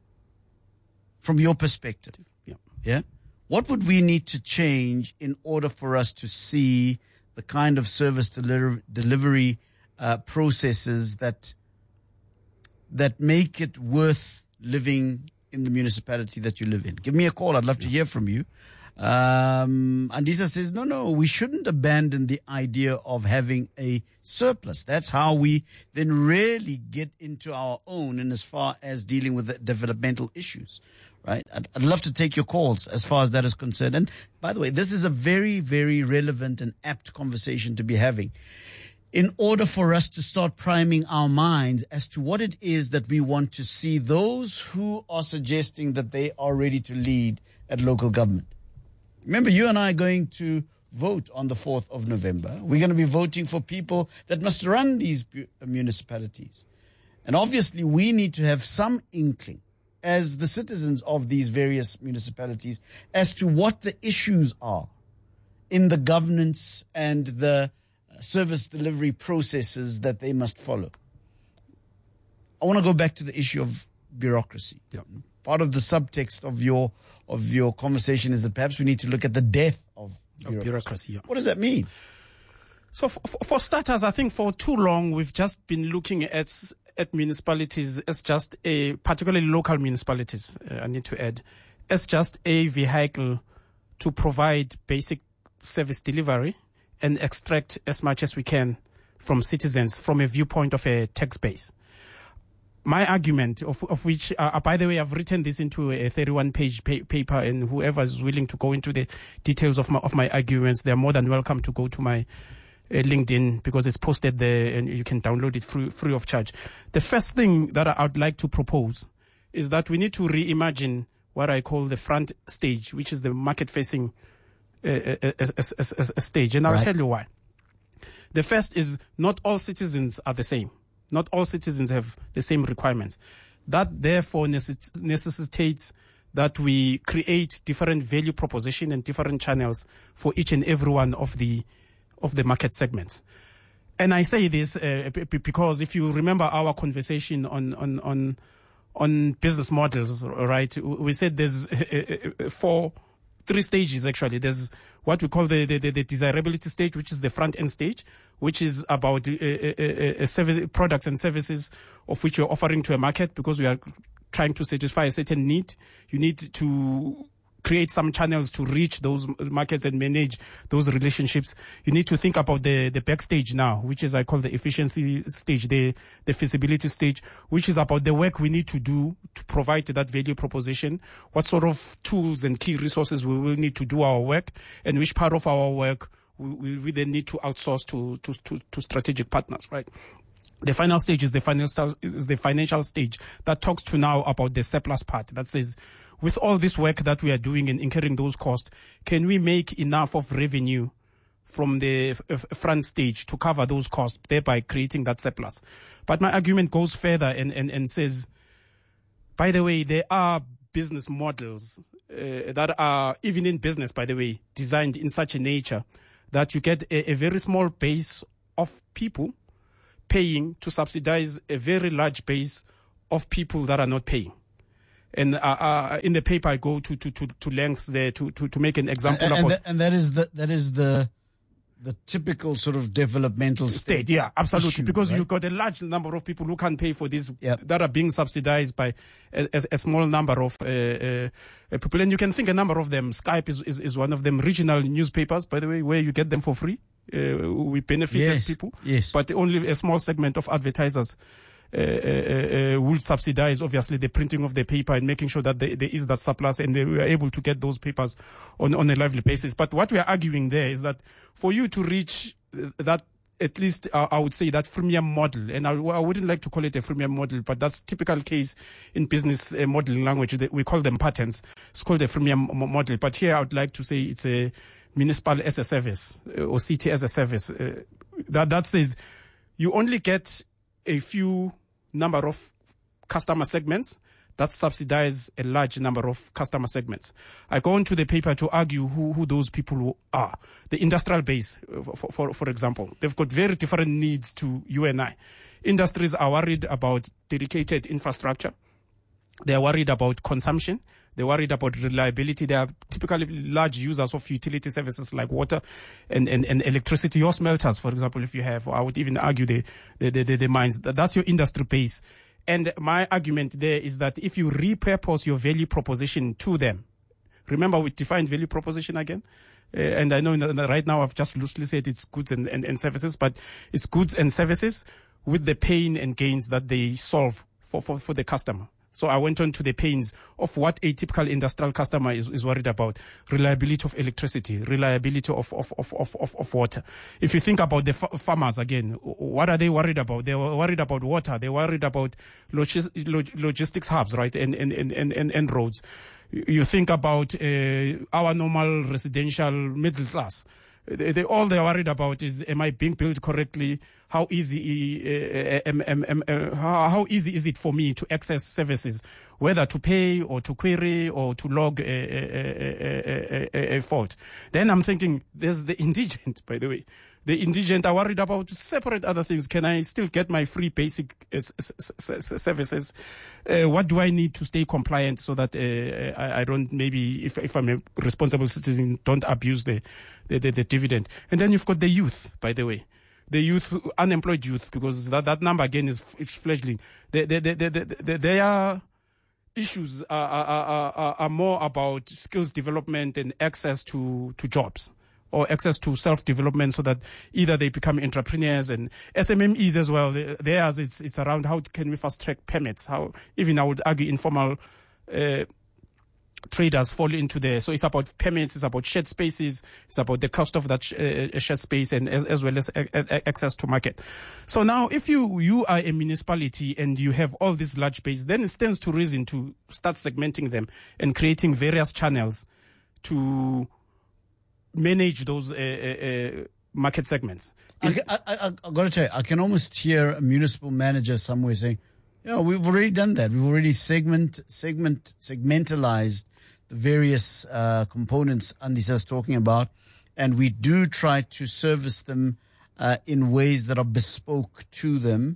from your perspective. Yeah. Yeah? What would we need to change in order for us to see the kind of service deliver, delivery uh, processes that that make it worth living in the municipality that you live in? Give me a call. I'd love to hear from you. Um, Andisa says, no, no, we shouldn't abandon the idea of having a surplus. That's how we then really get into our own in as far as dealing with the developmental issues. Right? I'd, I'd love to take your calls as far as that is concerned. And by the way, this is a very, very relevant and apt conversation to be having in order for us to start priming our minds as to what it is that we want to see those who are suggesting that they are ready to lead at local government. Remember, you and I are going to vote on the fourth of November. We're going to be voting for people that must run these municipalities. And obviously, we need to have some inkling as the citizens of these various municipalities as to what the issues are in the governance and the service delivery processes that they must follow. I want to go back to the issue of bureaucracy. Yeah. Part of the subtext of your of your conversation is that perhaps we need to look at the death of bureaucracy. Of bureaucracy, yeah. What does that mean? So for, for starters, I think for too long we've just been looking at at municipalities as just a, particularly local municipalities, uh, I need to add, as just a vehicle to provide basic service delivery and extract as much as we can from citizens from a viewpoint of a tax base. My argument, of, of which, uh, by the way, I've written this into a thirty-one page pa- paper, and whoever is willing to go into the details of my, of my arguments, they're more than welcome to go to my Uh, LinkedIn, because it's posted there and you can download it free, free of charge. The first thing that I would like to propose is that we need to reimagine what I call the front stage, which is the market-facing uh, uh, uh, uh, uh, stage. And I'll Right. tell you why. The first is not all citizens are the same. Not all citizens have the same requirements. That therefore necess- necessitates that we create different value proposition and different channels for each and every one of the of the market segments. And I say this uh, b- b- because if you remember our conversation on on on on business models, right? We said there's uh, four, three stages actually. There's what we call the the, the desirability stage, which is the front end stage, which is about uh, uh, uh, service products and services of which you're offering to a market because we are trying to satisfy a certain need. You need to create some channels to reach those markets and manage those relationships. You need to think about the, the backstage now, which is I call the efficiency stage, the, the feasibility stage, which is about the work we need to do to provide that value proposition, what sort of tools and key resources we will need to do our work, and which part of our work we, we then need to outsource to, to, to, to strategic partners, right? The final stage is the financial is the financial stage that talks to now about the surplus part. That says, with all this work that we are doing and incurring those costs, can we make enough of revenue from the f- f- front stage to cover those costs, thereby creating that surplus? But my argument goes further and, and, and says, by the way, there are business models uh, that are, even in business, by the way, designed in such a nature that you get a, a very small base of people paying to subsidize a very large base of people that are not paying. And uh, uh, in the paper, I go to, to, to, to lengths there to, to, to make an example and, and, about... that, and that is the that is the the typical sort of developmental state. state Yeah, absolutely. issue, because right? you've got a large number of people who can't pay for this, Yep. that are being subsidized by a, a, a small number of uh, uh, people. And you can think a number of them. Skype is, is, is one of them. Regional newspapers, by the way, where you get them for free. Uh, we benefit Yes, as people. yes. But only a small segment of advertisers uh, uh, uh, will subsidize, obviously, the printing of the paper and making sure that there, there is that surplus and they were able to get those papers on, on a lively basis. But what we are arguing there is that for you to reach that, at least uh, I would say that freemium model, and I, I wouldn't like to call it a freemium model, but that's typical case in business uh, modeling language. That we call them patents. It's called a freemium mo- model. But here I would like to say it's a municipal as a service uh, or city as a service. Uh, that that says you only get a few number of customer segments that subsidize a large number of customer segments. I go into the paper to argue who, who those people are. The industrial base, for, for, for example, they've got very different needs to you and I. Industries are worried about dedicated infrastructure. They are worried about consumption. They're worried about reliability. They are typically large users of utility services like water and, and, and electricity. Your smelters, for example, if you have, I would even argue the, the, the, the, the mines. That's your industry base. And my argument there is that if you repurpose your value proposition to them, remember we defined value proposition again? Uh, and I know in, in, right now I've just loosely said it's goods and, and, and services, but it's goods and services with the pain and gains that they solve for, for, for the customer. So I went on to the pains of what a typical industrial customer is, is worried about. Reliability of electricity, reliability of, of, of, of, of, of water. If you think about the f- farmers again, what are they worried about? They were worried about water. They're worried about logis- log- logistics hubs, right? And, and, and, and, and, and roads. You think about uh, our normal residential middle class. They, they, all they're worried about is, am I being billed correctly? How easy, uh, um, um, um, uh, how, how easy is it for me to access services, whether to pay or to query or to log a, a, a, a, a fault? Then I'm thinking, there's the indigent, by the way. The indigent are worried about separate other things. Can I still get my free basic uh, s- s- s- services? Uh, what do I need to stay compliant so that uh, I, I don't, maybe if, if I'm a responsible citizen, don't abuse the, the, the, the dividend? And then you've got the youth, by the way. The youth, unemployed youth, because that, that number again is, is fledgling. The, the, the, the, the, the, their issues are, are, are, are more about skills development and access to, to jobs, or access to self-development, so that either they become entrepreneurs and S M M Es as well. Theirs, it's, it's around how can we fast-track permits, how even I would argue informal uh, traders fall into there. So it's about permits, it's about shared spaces, it's about the cost of that sh- uh, shared space, and as, as well as a- a- access to market. So now, if you, you are a municipality and you have all this large base, then it stands to reason to start segmenting them and creating various channels to manage those uh, uh, uh, market segments. I, I, I, I got to tell you, I can almost hear a municipal manager somewhere saying, "Yeah, we've already done that. We've already segment, segment, segmentalized the various uh, components Andisa's talking about, and we do try to service them uh, in ways that are bespoke to them."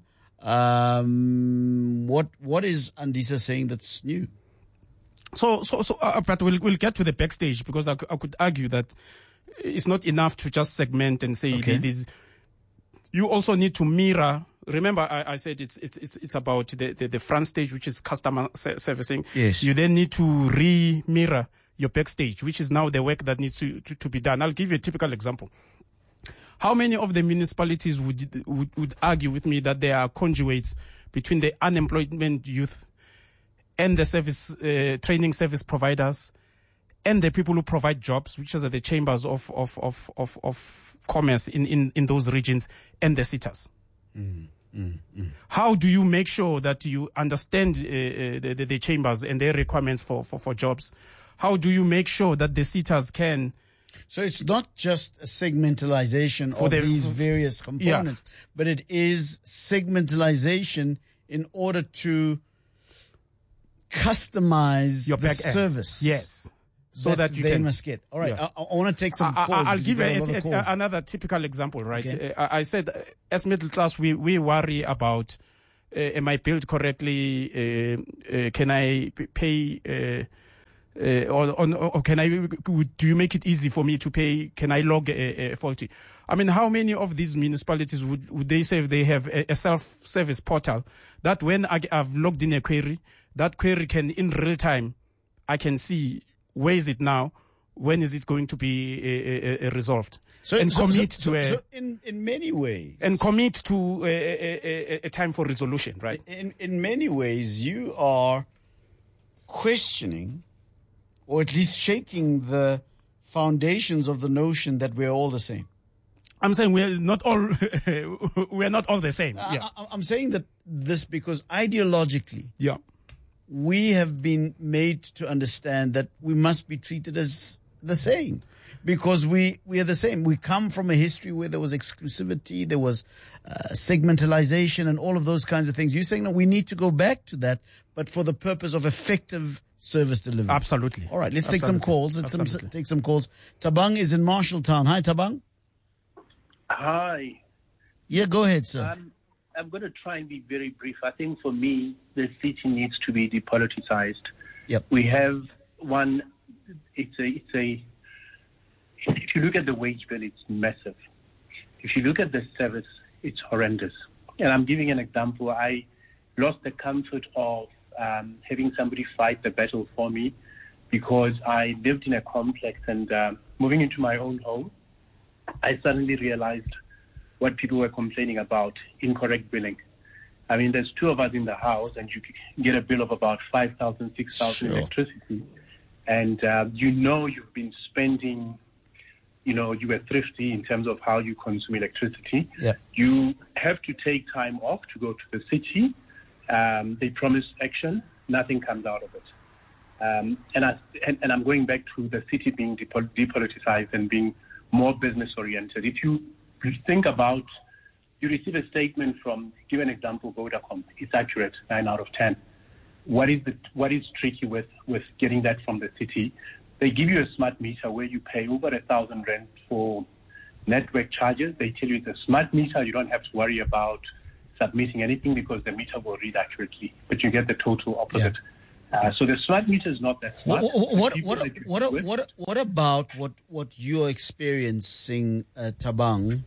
Um, what what is Andisa saying that's new? So, so, so, uh, but we'll we'll get to the backstage, because I, I could argue that it's not enough to just segment and say Okay. this. You also need to mirror. Remember, I, I said it's it's it's it's about the, the, the front stage, which is customer se- servicing. Yes. You then need to re-mirror your backstage, which is now the work that needs to, to, to be done. I'll give you a typical example. How many of the municipalities would, would would argue with me that there are conduits between the unemployment youth and the service uh, training service providers and the people who provide jobs, which are the chambers of of of of, of commerce in, in, in those regions, and the sitters. Mm, mm, mm. How do you make sure that you understand uh, uh, the, the, the chambers and their requirements for, for, for jobs? How do you make sure that the sitters can... So it's not just a segmentalization For of the- these for- various components, but it is segmentalization in order to customize Your the back end. service. Yes. So that you they can- must get. All right, Yeah. I, I want to take some I, calls. I, I'll because give we've got a, a lot of a- calls. another typical example, right? Okay. Uh, I I said, uh, as middle class, we, we worry about, uh, am I billed correctly? Uh, uh, can I p- pay, uh, uh, or, or, or can I, do you make it easy for me to pay? Can I log a, a faulty? I mean, how many of these municipalities would, would they say they have a, a self-service portal that when I, I've logged in a query, that query can, in real time, I can see where is it now? When is it going to be uh, uh, uh, resolved? So, and so, commit so, to a so in, in many ways. and commit to a, a, a, a time for resolution, right? In, in many ways, you are questioning or at least shaking the foundations of the notion that we're all the same. I'm saying we're not all we're not all the same. Yeah. I, I'm saying that this because ideologically, yeah, we have been made to understand that we must be treated as the same because we, we are the same. We come from a history where there was exclusivity, there was uh, segmentalization and all of those kinds of things. You're saying that we need to go back to that, but for the purpose of effective service delivery. Absolutely. All right, let's Absolutely. take some calls. Let's some, Absolutely. take some calls. Tabang is in Marshalltown. Hi, Tabang. Hi. Yeah, go ahead, sir. Um, I'm going to try and be very brief. I think for me, the city needs to be depoliticized. Yep. We have one, it's a, it's a, if you look at the wage bill, it's massive. If you look at the service, it's horrendous. And I'm giving an example. I lost the comfort of um, having somebody fight the battle for me because I lived in a complex and uh, moving into my own home, I suddenly realized what people were complaining about, incorrect billing. I mean, there's two of us in the house and you get a bill of about five thousand, six thousand Sure. electricity. And uh, you know you've been spending, you know, you were thrifty in terms of how you consume electricity. Yeah. You have to take time off to go to the city. Um, they promise action. Nothing comes out of it. Um, and, I, and, and I'm going back to the city being depol- depoliticized and being more business-oriented. If you think about, you receive a statement from, give an example, Vodacom. It's accurate, nine out of ten. What is the, what is tricky with, with getting that from the city? They give you a smart meter where you pay over a thousand rand for network charges. They tell you it's a smart meter. You don't have to worry about submitting anything because the meter will read accurately, but you get the total opposite. Uh, so the smart meter is not that smart. What The what people what that you what, with- what, what about what what you're experiencing, uh, Tabang?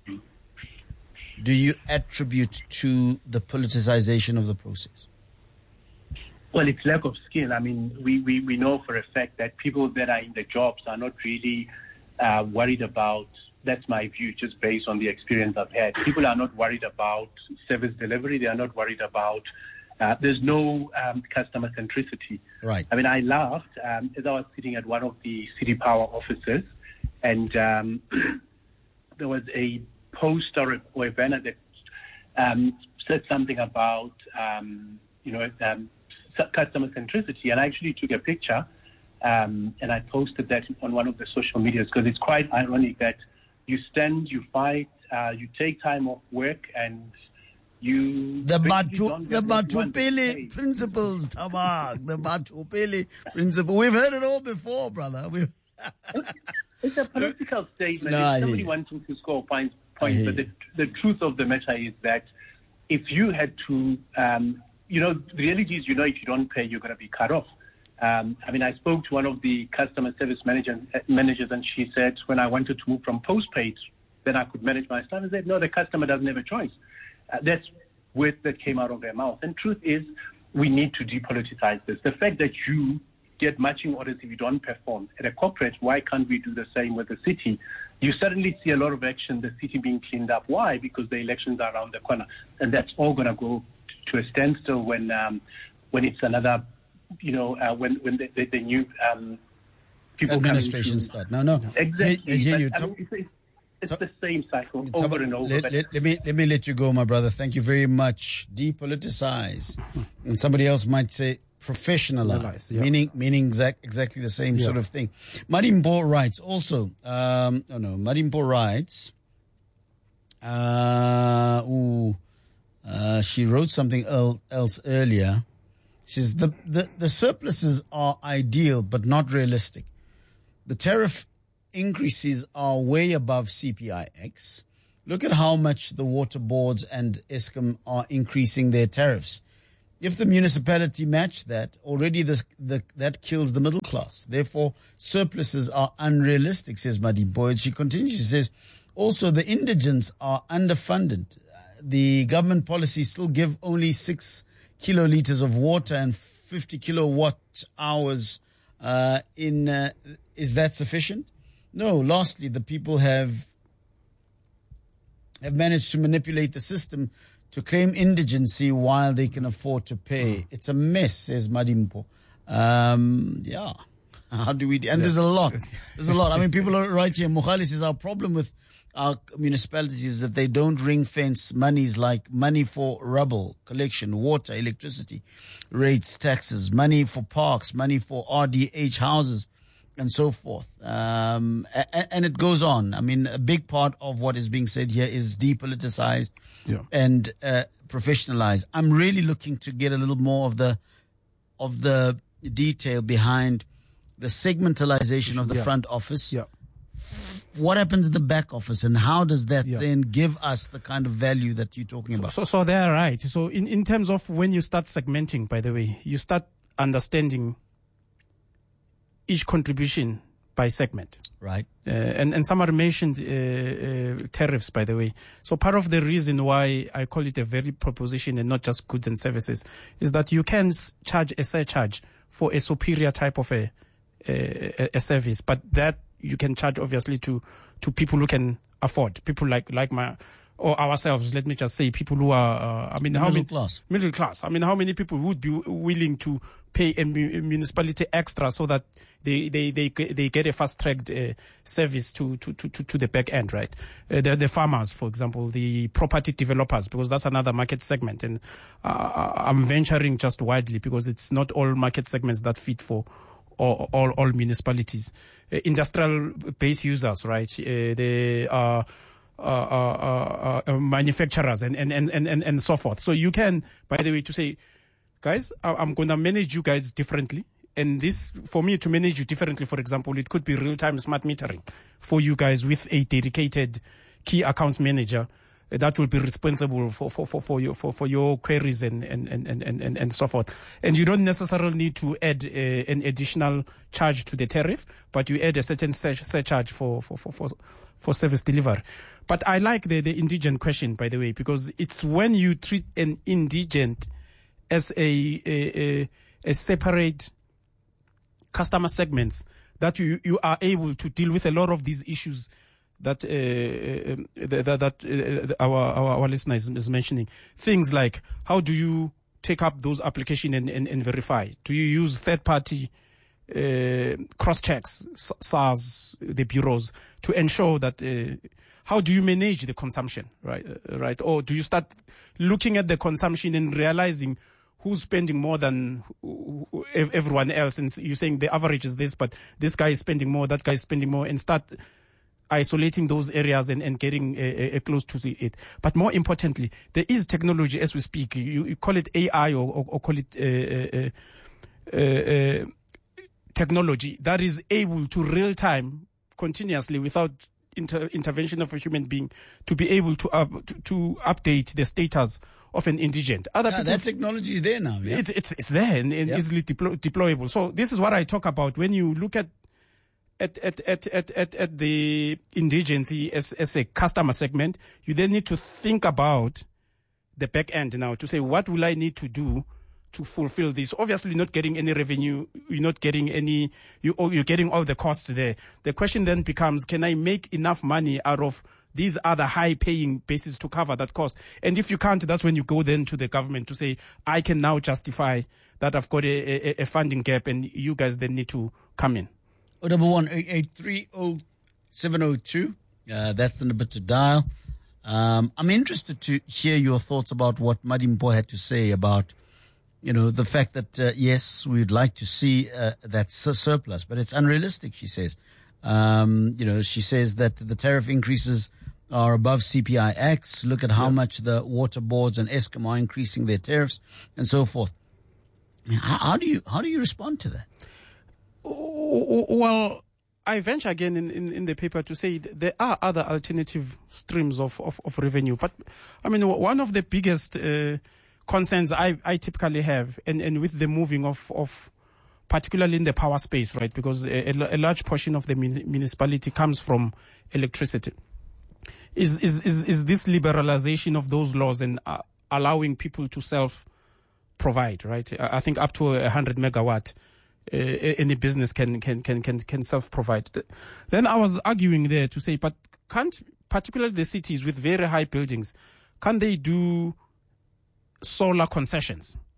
Do you attribute to the politicization of the process? Well, it's lack of skill. I mean, we, we, we know for a fact that people that are in the jobs are not really uh, worried about, that's my view, just based on the experience I've had. People are not worried about service delivery. They are not worried about, uh, there's no um, customer centricity. Right. I mean, I laughed um, as I was sitting at one of the City Power offices, and um, there was a poster or a banner that um, said something about, um, you know, um, customer centricity, and I actually took a picture um, and I posted that on one of the social medias because it's quite ironic that you stand, you fight, uh, you take time off work, and you The basically Batu, don't the get what you want to Batupele pay. principles, Tabang. The Batupele principle. We've heard it all before, brother. We've It's a political statement. No, I it's hear somebody you. wanting to score points. I points hear but the, the truth of the matter is that if you had to, um, you know, the reality is, you know, if you don't pay, you're going to be cut off. Um, I mean, I spoke to one of the customer service manager, managers, and she said, when I wanted to move from postpaid, then I could manage my stuff. I said, no, the customer doesn't have a choice. Uh, that's words that came out of their mouth. And truth is, we need to depoliticize this. The fact that you get matching orders if you don't perform at a corporate, why can't we do the same with the city? You suddenly see a lot of action, the city being cleaned up. Why? Because the elections are around the corner, and that's all going to go to a standstill when um, when it's another, you know, uh, when when the, the, the new um, people administration coming to, start. No, no. Exactly. I hear But, you. I mean, it's, it's, it's the same cycle over and over. Let, but let, let me let me let you go, my brother. Thank you very much. Depoliticize, and somebody else might say professionalize, yeah. meaning meaning exact, exactly the same Yeah. sort of thing. Madimbo writes also. Um, oh no, Madimbo writes. Uh, ooh, uh, she wrote something el- else earlier. She says the, the the surpluses are ideal but not realistic. The tariff increases are way above C P I X. Look at how much the water boards and Eskom are increasing their tariffs. If the municipality match that, already the, the, that kills the middle class. Therefore, surpluses are unrealistic, says Madimbo. And she continues, she says, also the indigents are underfunded. The government policies still give only six kiloliters of water and fifty kilowatt hours uh, in, uh, is that sufficient? No. Lastly, the people have have managed to manipulate the system to claim indigency while they can afford to pay. It's a mess, says Madimpo. Um, yeah. How do we... And yeah. there's a lot. There's a lot. I mean, people are right here. Mukhali says our problem with our municipalities is that they don't ring fence monies like money for rubble collection, water, electricity, rates, taxes, money for parks, money for R D H houses, and so forth. Um, and, and it goes on. I mean, a big part of what is being said here is depoliticized yeah. and uh, professionalized. I'm really looking to get a little more of the of the detail behind the segmentalization of the yeah. front office. Yeah. What happens in the back office, and how does that yeah. then give us the kind of value that you're talking about? So, so, so they're right. So in, in terms of when you start segmenting, by the way, you start understanding each contribution by segment. Right. Uh, and, and somebody mentioned uh, uh, tariffs, by the way. So part of the reason why I call it a value proposition and not just goods and services is that you can charge a surcharge for a superior type of a, a, a service, but that you can charge obviously to, to people who can afford, people like, like my, or ourselves, let me just say, people who are, uh, I mean, the how middle many, class. Middle class. I mean, how many people would be willing to pay a municipality extra so that they, they, they, they get a fast-tracked uh, service to, to, to, to the back end, right? Uh, the, the farmers, for example, the property developers, because that's another market segment. And uh, I'm venturing just widely because it's not all market segments that fit for all, all, all municipalities. Uh, industrial base users, right? Uh, they are, Uh, uh, uh, uh, manufacturers and, and, and, and, and so forth. So you can, by the way, to say, guys, I'm going to manage you guys differently. And this, for me to manage you differently, for example, it could be real-time smart metering for you guys with a dedicated key accounts manager that will be responsible for, for, for, for your, for, for your queries and, and, and, and, and, and so forth. And you don't necessarily need to add a, an additional charge to the tariff, but you add a certain surcharge for, for, for, for, for service delivery. But I like the, the indigent question, by the way, because it's when you treat an indigent as a, a, a, a separate customer segments that you, you are able to deal with a lot of these issues that uh, that, that uh, our, our our listener is, is mentioning. Things like, how do you take up those applications and, and, and verify? Do you use third-party uh, cross-checks, SARS, the bureaus, to ensure that... Uh, how do you manage the consumption, right? Uh, right? Or do you start looking at the consumption and realizing who's spending more than everyone else? And you're saying the average is this, but this guy is spending more, that guy is spending more, and start isolating those areas and, and getting uh, uh, close to the, it. But more importantly, there is technology as we speak. You, you call it A I or, or, or call it uh, uh, uh, uh, technology that is able to real time, continuously, without inter- intervention of a human being, to be able to, uh, to to update the status of an indigent. Other yeah, people, that technology is there now. Yeah? It's, it's, it's there and, and yeah. easily deploy- deployable. So this is what I talk about when you look at At, at, at, at, at, at the indigency as, as a customer segment, you then need to think about the back end now to say, what will I need to do to fulfill this? Obviously, not getting any revenue, you're not getting any, you, you're getting all the costs there. The question then becomes, can I make enough money out of these other high paying bases to cover that cost? And if you can't, that's when you go then to the government to say, I can now justify that I've got a, a, a funding gap and you guys then need to come in. oh one one, eight eight three, oh seven oh two. Uh, that's the number to dial. Um, I'm interested to hear your thoughts about what Madimpo had to say about, you know, the fact that, uh, yes, we'd like to see uh, that sur- surplus, but it's unrealistic, she says. Um, you know, she says that the tariff increases are above C P I X. Look at how yeah. much the water boards and Eskom are increasing their tariffs and so forth. I mean, how, how do you how do you respond to that? Well, I venture again in, in, in the paper to say there are other alternative streams of, of, of revenue. But, I mean, one of the biggest uh, concerns I, I typically have, and, and with the moving of, of, particularly in the power space, right, because a, a large portion of the municipality comes from electricity, is, is, is, is this liberalization of those laws and uh, allowing people to self-provide, right? I think up to one hundred megawatt. Uh, any business can can can can can self-provide. Then I was arguing there to say, but can't particularly the cities with very high buildings, can they do solar concessions?